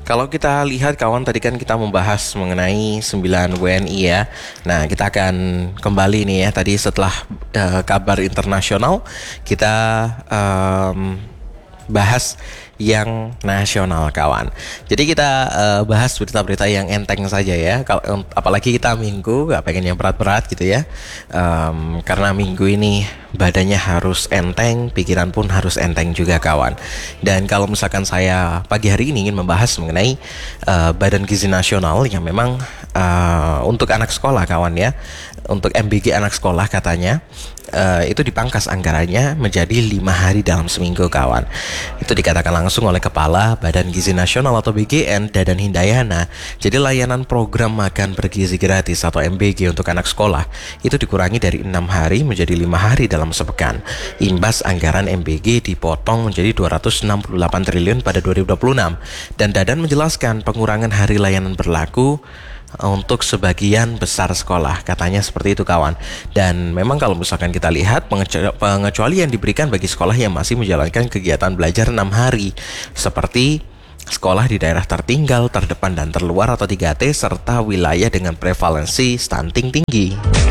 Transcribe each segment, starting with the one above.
Kalau kita lihat kawan, tadi kan kita membahas mengenai 9 WNI ya. Nah, kita akan kembali nih ya. Tadi setelah kabar internasional, kita bahas yang nasional kawan. Jadi kita bahas berita-berita yang enteng saja ya. Apalagi kita minggu gak pengen yang berat-berat gitu ya. Karena minggu ini badannya harus enteng, pikiran pun harus enteng juga kawan. Dan kalau misalkan saya pagi hari ini ingin membahas mengenai Badan Gizi Nasional yang memang untuk anak sekolah kawan ya. Untuk MBG anak sekolah katanya itu dipangkas anggarannya menjadi 5 hari dalam seminggu kawan. Itu dikatakan langsung oleh Kepala Badan Gizi Nasional atau BGN, Dadan Hindayana. Jadi layanan program makan bergizi gratis atau MBG untuk anak sekolah itu dikurangi dari 6 hari menjadi 5 hari dalam sepekan. Imbas anggaran MBG dipotong menjadi 268 triliun pada 2026. Dan Dadan menjelaskan pengurangan hari layanan berlaku untuk sebagian besar sekolah, katanya seperti itu kawan. Dan memang kalau misalkan kita lihat pengecualian diberikan bagi sekolah yang masih menjalankan kegiatan belajar 6 hari, seperti sekolah di daerah tertinggal, terdepan dan terluar atau 3T, serta wilayah dengan prevalensi stunting tinggi.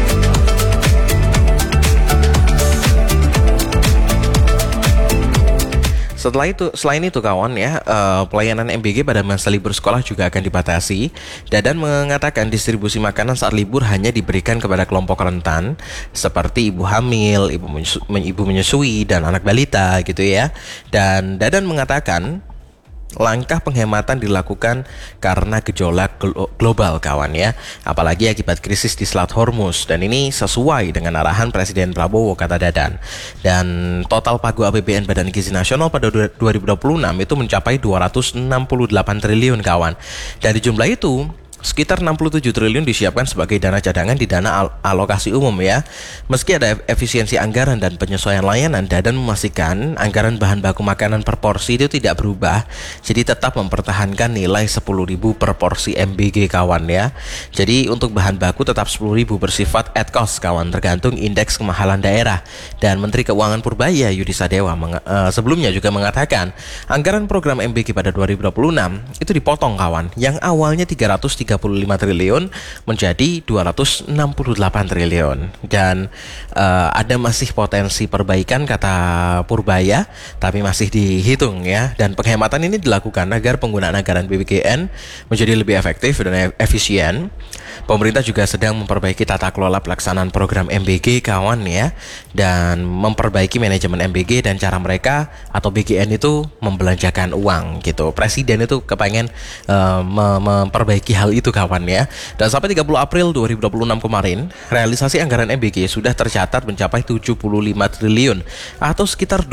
Selain itu kawan ya, pelayanan MBG pada masa libur sekolah juga akan dibatasi. Dadan mengatakan distribusi makanan saat libur hanya diberikan kepada kelompok rentan seperti ibu hamil, ibu menyusui, dan anak balita gitu ya. Dan Dadan mengatakan langkah penghematan dilakukan karena gejolak global kawan ya, apalagi akibat krisis di Selat Hormuz, dan ini sesuai dengan arahan Presiden Prabowo, kata Dadan. Dan total pagu APBN Badan Gizi Nasional pada 2026 itu mencapai 268 triliun kawan. Dari jumlah itu sekitar 67 triliun disiapkan sebagai dana cadangan di dana alokasi umum ya. Meski ada efisiensi anggaran dan penyesuaian layanan, Dadan memastikan anggaran bahan baku makanan per porsi itu tidak berubah. Jadi tetap mempertahankan nilai 10.000 per porsi MBG kawan ya. Jadi untuk bahan baku tetap 10.000 bersifat at cost kawan, tergantung indeks kemahalan daerah. Dan Menteri Keuangan Purbaya Yudi Sadewa sebelumnya juga mengatakan anggaran program MBG pada 2026 itu dipotong kawan, yang awalnya 335 triliun menjadi 268 triliun. Dan ada masih potensi perbaikan, kata Purbaya, tapi masih dihitung ya. Dan penghematan ini dilakukan agar penggunaan anggaran BPGN menjadi lebih efektif dan efisien. Pemerintah juga sedang memperbaiki tata kelola pelaksanaan program MBG kawan ya, dan memperbaiki manajemen MBG dan cara mereka atau BGN itu membelanjakan uang gitu. Presiden itu kepengen memperbaiki hal itu kawan ya. Dan sampai 30 April 2026 kemarin, realisasi anggaran MBG sudah tercatat mencapai 75 triliun atau sekitar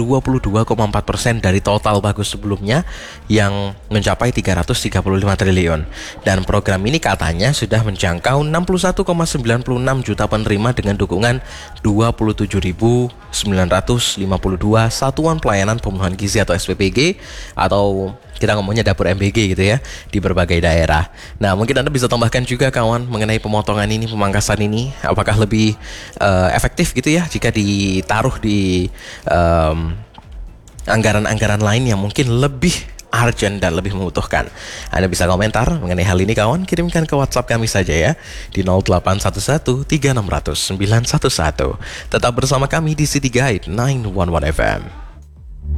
22,4% dari total bagus sebelumnya yang mencapai 335 triliun. Dan program ini katanya sudah menjangkau 61,96 juta penerima dengan dukungan 27.952 satuan pelayanan pemenuhan gizi atau SPPG, atau kita ngomongnya dapur MBG gitu ya, di berbagai daerah. Nah, mungkin Anda bisa tambahkan juga kawan mengenai pemotongan ini, pemangkasan ini, apakah lebih efektif gitu ya jika ditaruh di anggaran-anggaran lain yang mungkin lebih urgent dan lebih membutuhkan. Anda bisa komentar mengenai hal ini kawan, kirimkan ke WhatsApp kami saja ya di 0811 3600 911. Tetap bersama kami di City Guide 911 FM.